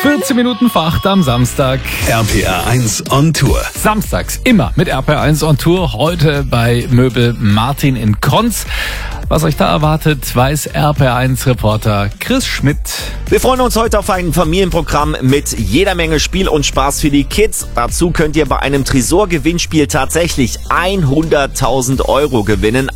14 Minuten vor 8 am Samstag. RPR 1 on Tour. Samstags immer mit RPR 1 on Tour. Heute bei Möbel Martin in Konz. Was euch da erwartet, weiß RPR 1 Reporter Chris Schmidt. Wir freuen uns heute auf ein Familienprogramm mit jeder Menge Spiel und Spaß für die Kids. Dazu könnt ihr bei einem Tresor-Gewinnspiel tatsächlich 100.000 € gewinnen.